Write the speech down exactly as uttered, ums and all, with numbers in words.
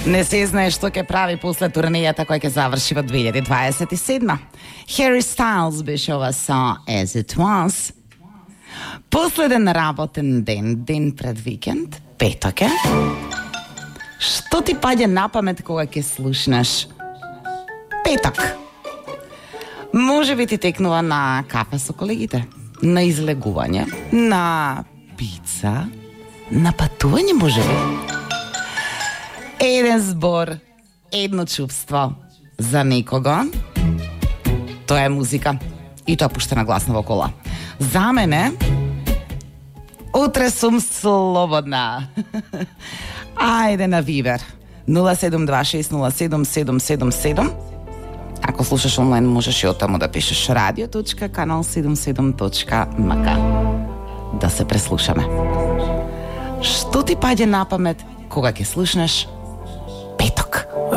Не се знае што ќе прави после турнејата која ќе заврши во две илјади дваесет и седма. Harry Styles беше ова со As It Was. Последен работен ден, ден пред викенд, петок е. Што ти паѓа на памет кога ќе слушнеш петок? Може би ти текнува на кафе со колегите, на излегување, на пица, на патување може би. Еден збор, едно чувство за некого. Тоа е музика и тоа пуштена гласно во кола. За мене утре сум слободна. Ајде на Вибер нула седум два шест нула седум седум седум седум. Ако слушаш онлайн, можеш и оттаму да пишеш радио точка канал седумдесет и седум точка ем ка. Да се преслушаме. Што ти паѓа на памет кога ќе слушнеш